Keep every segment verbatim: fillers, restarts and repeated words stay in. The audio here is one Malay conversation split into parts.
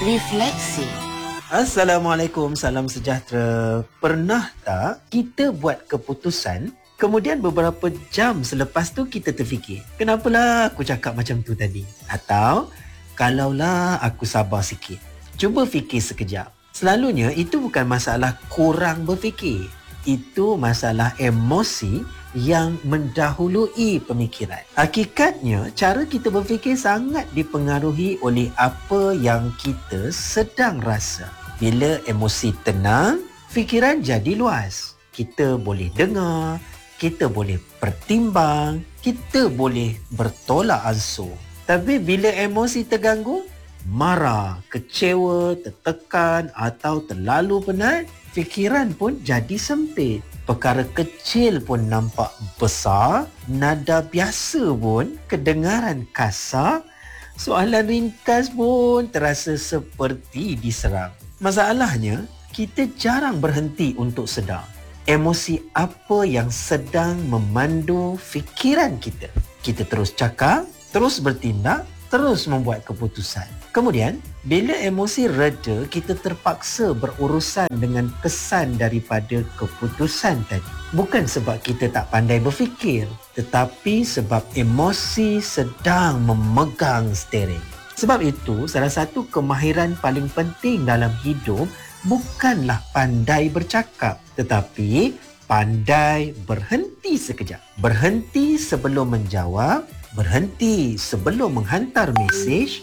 Refleksi. Assalamualaikum, salam sejahtera. Pernah tak kita buat keputusan, kemudian beberapa jam selepas tu kita terfikir, kenapalah aku cakap macam tu tadi? Atau, kalaulah aku sabar sikit. Cuba fikir sekejap. Selalunya itu bukan masalah kurang berfikir. Itu masalah emosi yang mendahului pemikiran. Hakikatnya, cara kita berfikir sangat dipengaruhi oleh apa yang kita sedang rasa. Bila emosi tenang, fikiran jadi luas. Kita boleh dengar, kita boleh pertimbang, kita boleh bertolak ansur. Tapi bila emosi terganggu, marah, kecewa, tertekan atau terlalu penat, fikiran pun jadi sempit. Perkara kecil pun nampak besar, nada biasa pun kedengaran kasar, soalan ringkas pun terasa seperti diserang. Masalahnya, kita jarang berhenti untuk sedar emosi apa yang sedang memandu fikiran kita. Kita terus cakap, terus bertindak, terus membuat keputusan. Kemudian, bila emosi reda, kita terpaksa berurusan dengan kesan daripada keputusan tadi. Bukan sebab kita tak pandai berfikir, tetapi sebab emosi sedang memegang steering. Sebab itu, salah satu kemahiran paling penting dalam hidup bukanlah pandai bercakap, tetapi pandai berhenti sekejap. Berhenti sebelum menjawab, berhenti sebelum menghantar mesej,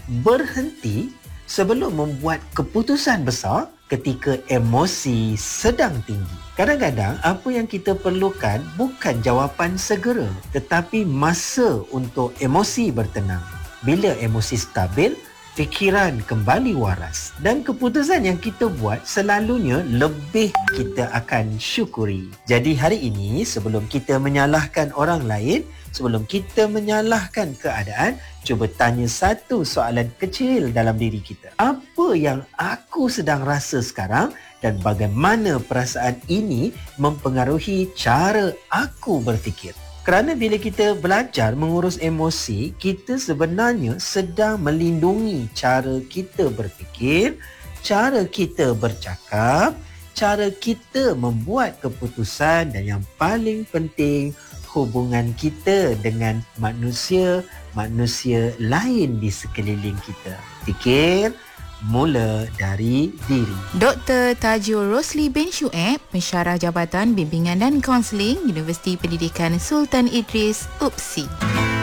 berhenti sebelum membuat keputusan besar ketika emosi sedang tinggi. Kadang-kadang apa yang kita perlukan bukan jawapan segera, tetapi masa untuk emosi bertenang. Bila emosi stabil, fikiran kembali waras dan keputusan yang kita buat selalunya lebih kita akan syukuri. Jadi hari ini, sebelum kita menyalahkan orang lain, sebelum kita menyalahkan keadaan, cuba tanya satu soalan kecil dalam diri kita. Apa yang aku sedang rasa sekarang dan bagaimana perasaan ini mempengaruhi cara aku berfikir? Kerana bila kita belajar mengurus emosi, kita sebenarnya sedang melindungi cara kita berfikir, cara kita bercakap, cara kita membuat keputusan dan yang paling penting, hubungan kita dengan manusia-manusia lain di sekeliling kita. Fikir mula dari diri. Doktor Tajul Rosli bin Syueb, Pensyarah Jabatan Bimbingan dan Kaunseling, Universiti Pendidikan Sultan Idris, U P S I.